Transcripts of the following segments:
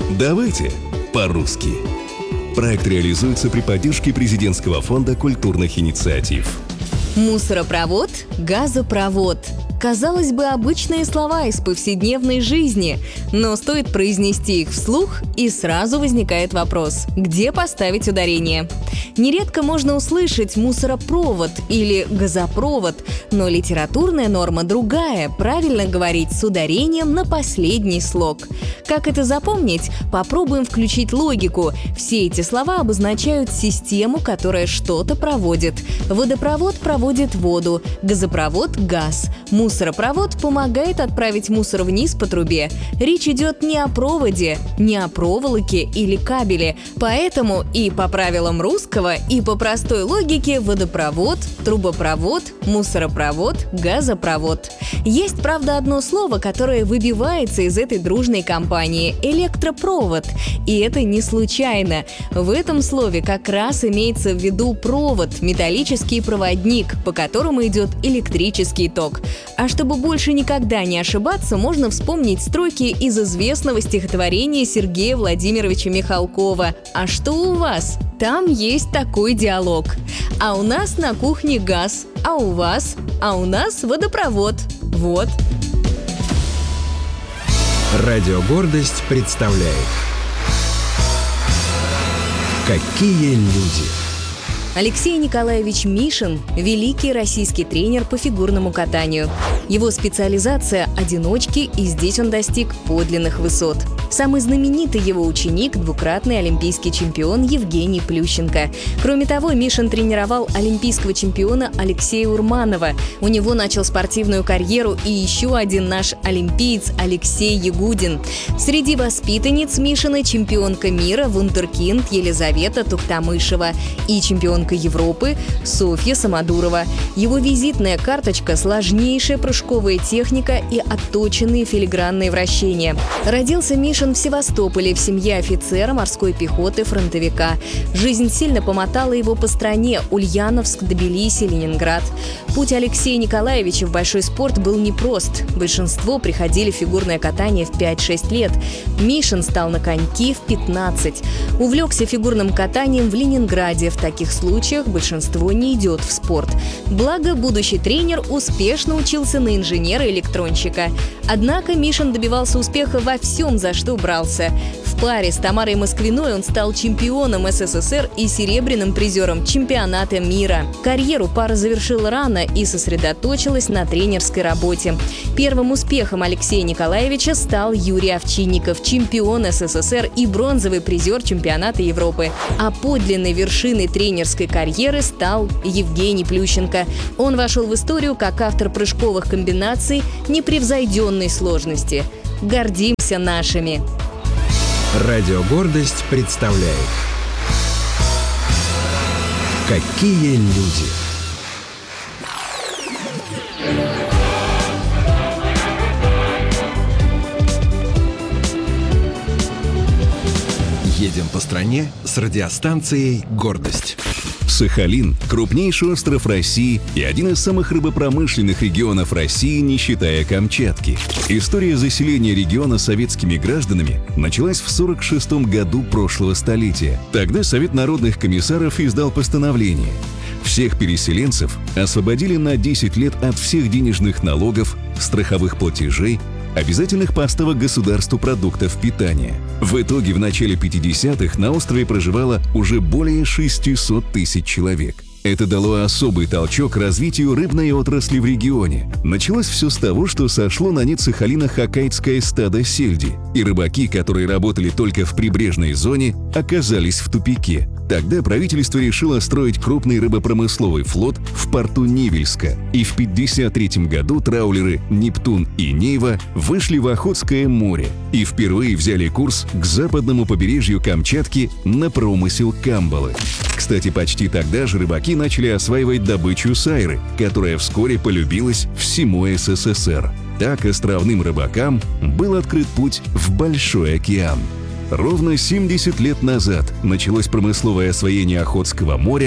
Давайте по-русски. Проект реализуется при поддержке Президентского фонда культурных инициатив. Мусоропровод, газопровод. Казалось бы, обычные слова из повседневной жизни, но стоит произнести их вслух, и сразу возникает вопрос, где поставить ударение. Нередко можно услышать мусоропровод или газопровод, но литературная норма другая, правильно говорить с ударением на последний слог. Как это запомнить? Попробуем включить логику. Все эти слова обозначают систему, которая что-то проводит. Водопровод проводит воду, газопровод – газ. Мусоропровод помогает отправить мусор вниз по трубе. Речь идет не о проводе, не о проволоке или кабеле. Поэтому и по правилам русского, и по простой логике водопровод, трубопровод, мусоропровод, газопровод. Есть, правда, одно слово, которое выбивается из этой дружной компании – электропровод. И это не случайно. В этом слове как раз имеется в виду провод, металлический проводник, по которому идет электрический ток. А чтобы больше никогда не ошибаться, можно вспомнить строки из известного стихотворения Сергея Владимировича Михалкова «А что у вас?». Там есть такой диалог. А у нас на кухне газ, а у вас, а у нас водопровод. Вот. Радио «Гордость» представляет «Какие люди». Алексей Николаевич Мишин – великий российский тренер по фигурному катанию. Его специализация – одиночки, и здесь он достиг подлинных высот. Самый знаменитый его ученик – двукратный олимпийский чемпион Евгений Плющенко. Кроме того, Мишин тренировал олимпийского чемпиона Алексея Урманова. У него начал спортивную карьеру и еще один наш олимпиец Алексей Ягудин. Среди воспитанниц Мишина чемпионка мира вундеркинд Елизавета Туктамышева и чемпионка Европы Софья Самодурова. Его визитная карточка – сложнейшая прыжковая техника и отточенные филигранные вращения. Родился Мишин в Севастополе в семье офицера морской пехоты фронтовика. Жизнь сильно помотала его по стране – Ульяновск, Тбилиси, Ленинград. Путь Алексея Николаевича в большой спорт был непрост. Большинство приходили в фигурное катание в 5-6 лет. Мишин стал на коньки в 15. Увлекся фигурным катанием в Ленинграде. В таких случаях большинство не идет в спорт. Благо, будущий тренер успешно учился на инженера-электронщика. Однако Мишин добивался успеха во всем, за что брался. В паре с Тамарой Москвиной он стал чемпионом СССР и серебряным призером чемпионата мира. Карьеру пара завершила рано и сосредоточилась на тренерской работе. Первым успехом Алексея Николаевича стал Юрий Овчинников, чемпион СССР и бронзовый призер чемпионата Европы. А подлинной вершиной тренерской карьеры стал Евгений Плющенко. Он вошел в историю как автор прыжковых комбинаций непревзойденной сложности. Гордимся нашими. Радио «Гордость» представляет «Какие люди». Едем по стране с радиостанцией «Гордость». Сахалин – крупнейший остров России и один из самых рыбопромышленных регионов России, не считая Камчатки. История заселения региона советскими гражданами началась в 1946 году прошлого столетия. Тогда Совет народных комиссаров издал постановление. Всех переселенцев освободили на 10 лет от всех денежных налогов, страховых платежей, обязательных поставок государству продуктов питания. В итоге в начале 50-х на острове проживало уже более 600 тысяч человек. Это дало особый толчок развитию рыбной отрасли в регионе. Началось все с того, что сошло на нет Сахалина хоккайдское стадо сельди, и рыбаки, которые работали только в прибрежной зоне, оказались в тупике. Тогда правительство решило строить крупный рыбопромысловый флот в порту Невельска, и в 1953 году траулеры «Нептун» и «Нейва» вышли в Охотское море и впервые взяли курс к западному побережью Камчатки на промысел камбалы. Кстати, почти тогда же рыбаки начали осваивать добычу сайры, которая вскоре полюбилась всему СССР. Так островным рыбакам был открыт путь в Большой океан. Ровно 70 лет назад началось промысловое освоение Охотского моря,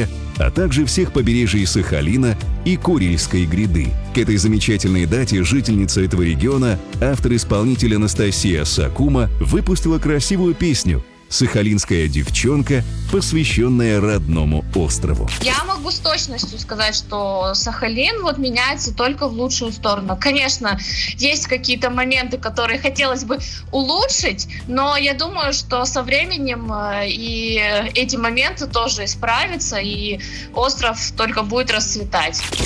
а также всех побережий Сахалина и Курильской гряды. К этой замечательной дате жительница этого региона, автор-исполнитель Анастасия Сакума, выпустила красивую песню «Сахалинская девчонка», посвященная родному острову. Я могу с точностью сказать, что Сахалин меняется только в лучшую сторону. Конечно, есть какие-то моменты, которые хотелось бы улучшить, но я думаю, что со временем и эти моменты тоже исправятся, и остров только будет расцветать.